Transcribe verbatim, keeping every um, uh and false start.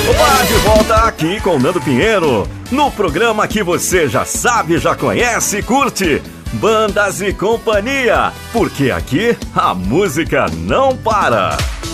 Opa, de volta aqui com o Nando Pinheiro, no programa que você já sabe, já conhece e curte, Bandas e Companhia, porque aqui a música não para.